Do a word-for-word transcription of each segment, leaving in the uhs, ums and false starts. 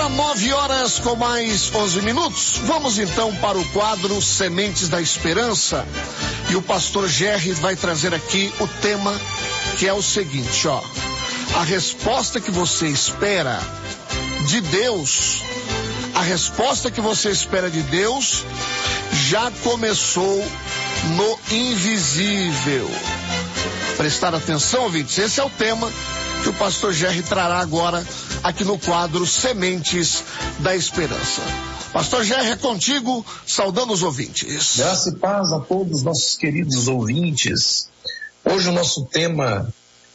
Agora nove horas com mais onze minutos. Vamos então para o quadro Sementes da Esperança. E o pastor Gerry vai trazer aqui o tema que é o seguinte, ó. A resposta que você espera de Deus, a resposta que você espera de Deus já começou no invisível. Prestar atenção, ouvintes, esse é o tema que o pastor Gerry trará agora aqui no quadro Sementes da Esperança. Pastor Gerry, é contigo, saudando os ouvintes. Graça e paz a todos os nossos queridos ouvintes. Hoje o nosso tema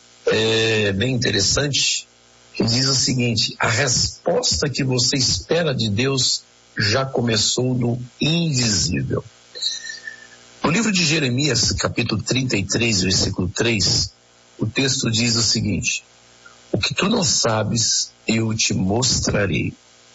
é bem interessante, que diz o seguinte: a resposta que você espera de Deus já começou no invisível. No livro de Jeremias, capítulo trinta e três, versículo três, o texto diz o seguinte: o que tu não sabes, eu te mostrarei.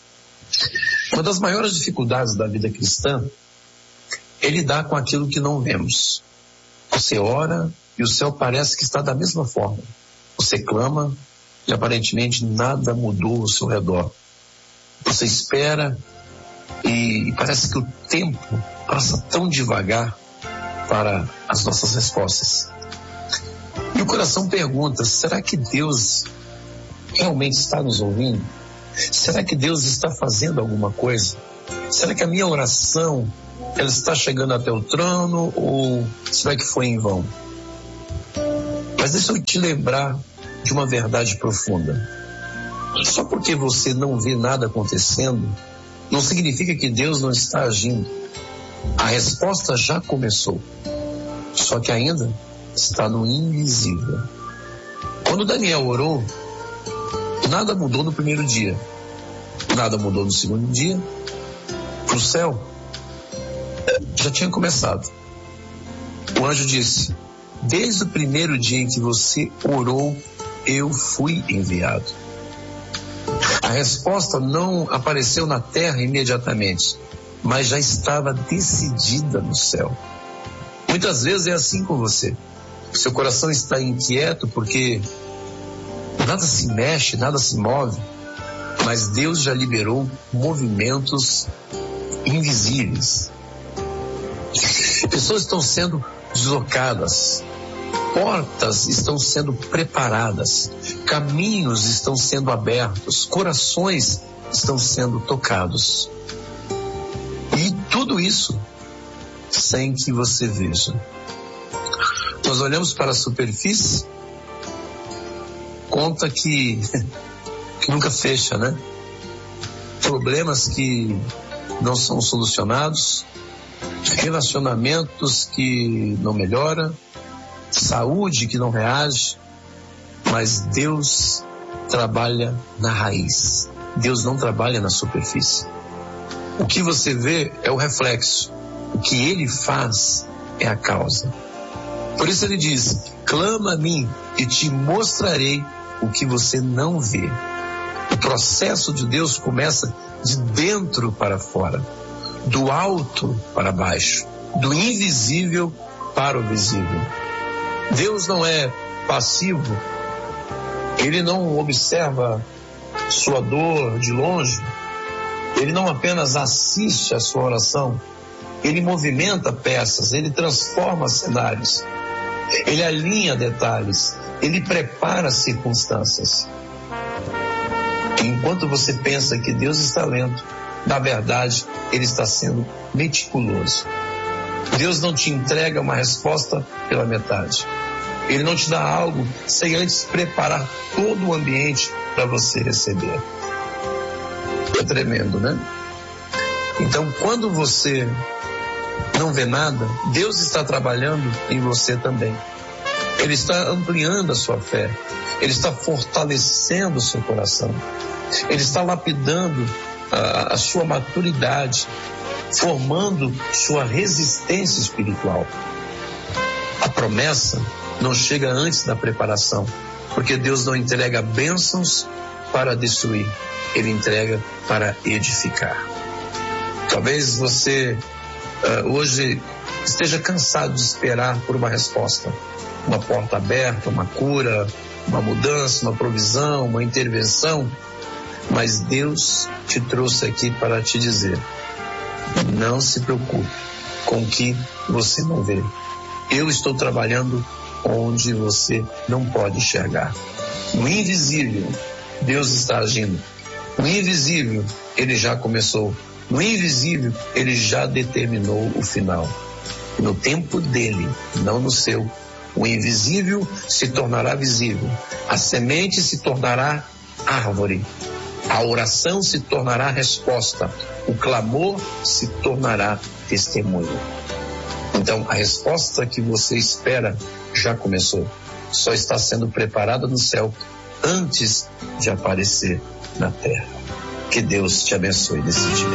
Uma das maiores dificuldades da vida cristã é lidar com aquilo que não vemos. Você ora e o céu parece que está da mesma forma. Você clama e aparentemente nada mudou ao seu redor. Você espera e parece que o tempo passa tão devagar para as nossas respostas. E o coração pergunta: será que Deus realmente está nos ouvindo? Será que Deus está fazendo alguma coisa? Será que a minha oração, ela está chegando até o trono, ou será que foi em vão? Mas deixa eu te lembrar de uma verdade profunda. Só porque você não vê nada acontecendo, não significa que Deus não está agindo. A resposta já começou, só que ainda está no invisível. Quando Daniel orou, nada mudou no primeiro dia, nada mudou no segundo dia. Para o céu já tinha começado. O anjo disse: desde o primeiro dia em que você orou, eu fui enviado. A resposta não apareceu na terra imediatamente, mas já estava decidida no céu. Muitas vezes é assim com você. Seu coração está inquieto porque nada se mexe, nada se move, mas Deus já liberou movimentos invisíveis. Pessoas estão sendo deslocadas, portas estão sendo preparadas, caminhos estão sendo abertos, corações estão sendo tocados. E tudo isso sem que você veja. Nós olhamos para a superfície, conta que, que nunca fecha, né? Problemas que não são solucionados, relacionamentos que não melhoram, saúde que não reage, mas Deus trabalha na raiz. Deus não trabalha na superfície. O que você vê é o reflexo. O que Ele faz é a causa. Por isso Ele diz: clama a mim e te mostrarei o que você não vê. O processo de Deus começa de dentro para fora, do alto para baixo, do invisível para o visível. Deus não é passivo. Ele não observa sua dor de longe. Ele não apenas assiste a sua oração. Ele movimenta peças, ele transforma cenários, ele alinha detalhes, ele prepara circunstâncias. Enquanto você pensa que Deus está lento, na verdade, Ele está sendo meticuloso. Deus não te entrega uma resposta pela metade. Ele não te dá algo sem antes preparar todo o ambiente para você receber. É tremendo, né? Então, quando você não vê nada, Deus está trabalhando em você também. Ele está ampliando a sua fé. Ele está fortalecendo o seu coração. Ele está lapidando a, a sua maturidade, formando sua resistência espiritual. A promessa não chega antes da preparação, porque Deus não entrega bênçãos para destruir, Ele entrega para edificar. Talvez você uh, hoje esteja cansado de esperar por uma resposta, uma porta aberta, uma cura, uma mudança, uma provisão, uma intervenção, Mas Deus te trouxe aqui para te dizer: não se preocupe com o que você não vê. Eu estou trabalhando onde você não pode enxergar. No invisível, Deus está agindo. No invisível, Ele já começou. No invisível, Ele já determinou o final. No tempo dele, não no seu, o invisível se tornará visível. A semente se tornará árvore. A oração se tornará resposta. O clamor se tornará testemunho. Então, a resposta que você espera já começou. Só está sendo preparada no céu antes de aparecer na terra. Que Deus te abençoe nesse dia.